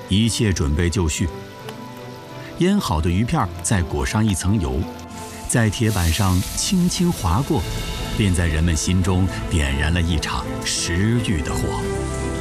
一切准备就绪。腌好的鱼片再裹上一层油，在铁板上轻轻划过，便在人们心中点燃了一场食欲的火。